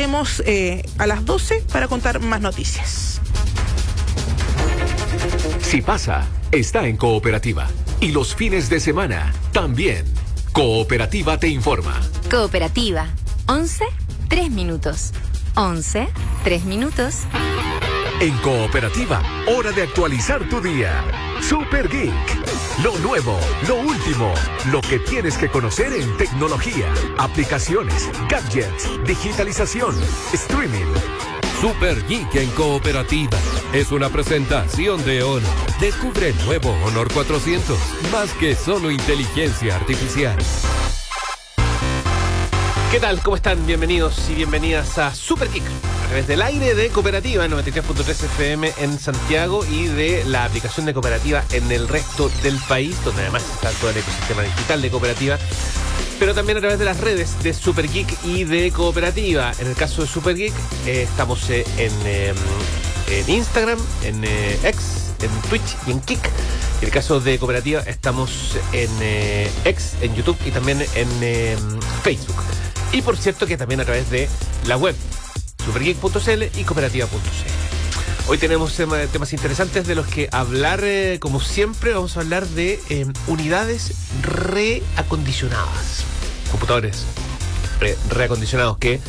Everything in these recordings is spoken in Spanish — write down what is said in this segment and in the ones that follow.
volvemos a las 12 para contar más noticias. Si pasa, está en Cooperativa. Y los fines de semana, también. Cooperativa te informa. Cooperativa. 11, 3 minutos. 11, 3 minutos. En Cooperativa, hora de actualizar tu día. Super Geek. Lo nuevo, lo último, lo que tienes que conocer en tecnología, aplicaciones, gadgets, digitalización, streaming. Super Geek en Cooperativa. Es una presentación de Honor. Descubre el nuevo Honor 400. Más que solo inteligencia artificial. ¿Qué tal? ¿Cómo están? Bienvenidos y bienvenidas a Super Geek, a través del aire de Cooperativa en 93.3 FM en Santiago y de la aplicación de Cooperativa en el resto del país, donde además está todo el ecosistema digital de Cooperativa, pero también a través de las redes de Super Geek y de Cooperativa. En el caso de Super Geek, estamos en Instagram, en X, en Twitch y en Kik. En el caso de Cooperativa, estamos en X, en YouTube y también en Facebook. Y por cierto que también a través de la web supergeek.cl y cooperativa.cl. Hoy tenemos temas interesantes de los que hablar, como siempre. Vamos a hablar de unidades reacondicionadas, computadores reacondicionados que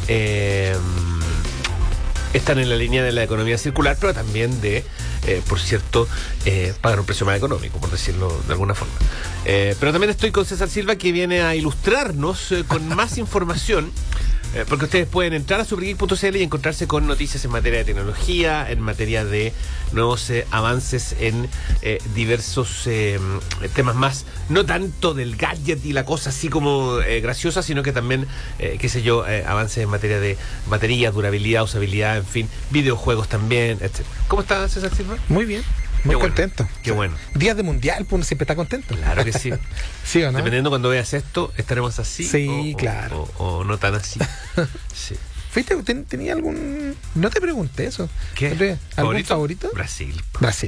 están en la línea de la economía circular, pero también de, por cierto, pagar un precio más económico, por decirlo de alguna forma. Pero también estoy con César Silva, que viene a ilustrarnos con más información, porque ustedes pueden entrar a supergeek.cl y encontrarse con noticias en materia de tecnología, en materia de nuevos avances en diversos temas más, no tanto del gadget y la cosa así como graciosa, sino que también, avances en materia de batería, durabilidad, usabilidad, en fin, videojuegos también, etc. ¿Cómo está César Silva? Muy bien. Muy contento. Qué bueno. Días de mundial, pues uno siempre está contento. Claro que sí. ¿Sí o no? Dependiendo cuando veas esto, estaremos así. Sí, claro. O no tan así. Sí. ¿Tenía algún...? No te pregunté eso. ¿Qué? ¿Algún favorito? Brasil.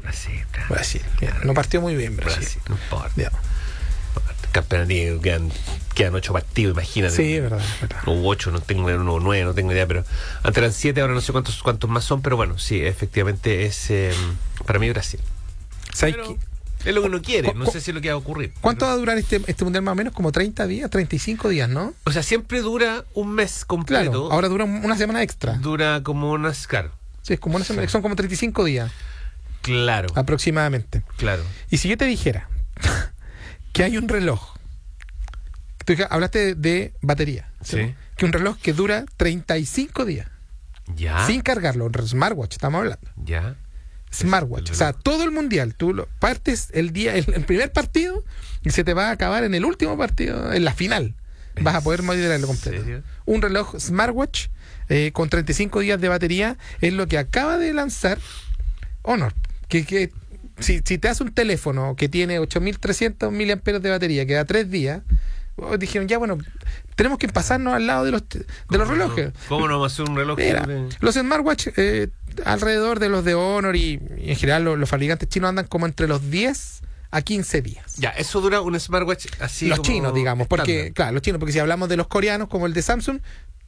Claro. No partió muy bien Brasil. No importa. Ya. Campeonato, quedan 8 partidos, imagínate. Sí, es verdad. O 8, no tengo idea, o 9, no tengo idea, pero antes eran 7, ahora no sé cuántos más son, pero bueno, sí, efectivamente es para mí Brasil. Pero es lo que uno quiere, no sé si es lo que va a ocurrir. ¿Cuánto va a durar este mundial más o menos? Como 30 días, 35 días, ¿no? O sea, siempre dura un mes completo. Claro, ahora dura una semana extra. Dura como unas, claro. Sí, es como una semana, son como 35 días. Claro. Aproximadamente. Claro. Y si yo te dijera que hay un reloj, tú hablaste de batería, sí, que un reloj que dura 35 días. Ya. Sin cargarlo, un smartwatch, estamos hablando. Ya. Smartwatch. O sea, todo el mundial, tú lo partes el primer partido y se te va a acabar en el último partido, en la final. Vas a poder moderarlo completo. ¿Serio? Un reloj smartwatch con 35 días de batería es lo que acaba de lanzar Honor. Que si te hace un teléfono que tiene 8.300 mAh de batería, que da 3 días, dijeron, ya bueno, tenemos que pasarnos al lado de los relojes. ¿Cómo no vamos a hacer un reloj? Mira, los smartwatch alrededor de los de Honor y en general los fabricantes chinos andan como entre los 10 a 15 días. Ya, eso dura un smartwatch así. Los como chinos, digamos, porque, estándar. claro, los chinos, porque si hablamos de los coreanos, como el de Samsung,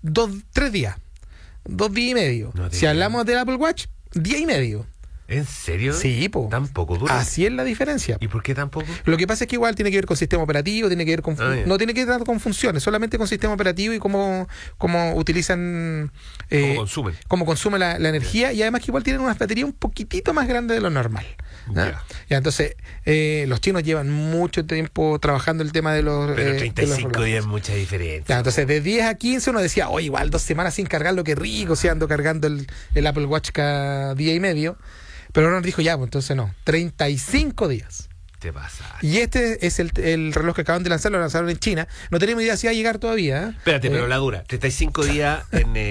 3 días. 2 días y medio. No, si hablamos del Apple Watch, día y medio. ¿En serio? Sí, po. Tampoco dura. Así es la diferencia. ¿Y por qué tampoco? Lo que pasa es que igual tiene que ver con sistema operativo, tiene que ver con no tiene que ver tanto con funciones, solamente con sistema operativo y cómo utilizan, cómo consume la energía, y además que igual tienen unas baterías un poquitito más grandes de lo normal. Ya, entonces los chinos llevan mucho tiempo trabajando el tema de los... Pero 35 días es mucha diferencia. Ya, entonces de 10 a 15 uno decía, oye, igual 2 semanas sin cargarlo, qué rico, si ando cargando el Apple Watch cada día y medio. Pero nos dijo, ya, pues entonces no, 35 días. Te pasa. Y este es el reloj que acaban de lanzar, lo lanzaron en China. No tenemos idea si va a llegar todavía. Espérate, pero la dura. ¿35 días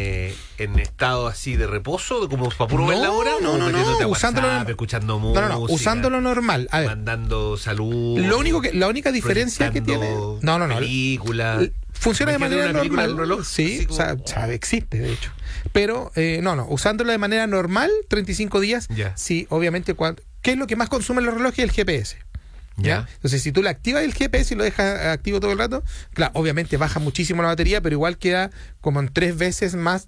en estado así de reposo, como para puro ver la hora? No, usándolo escuchando música. No, usándolo normal. A ver, mandando salud. La única diferencia que tiene. No. Película. Funciona de manera normal. Reloj, sí, o sea, existe, de hecho. Pero, usándolo de manera normal, 35 días, ya. Sí, obviamente, ¿qué es lo que más consumen los relojes? El GPS. ¿Ya? Entonces, si tú le activas el GPS y lo dejas activo todo el rato, claro, obviamente baja muchísimo la batería, pero igual queda como en 3 veces más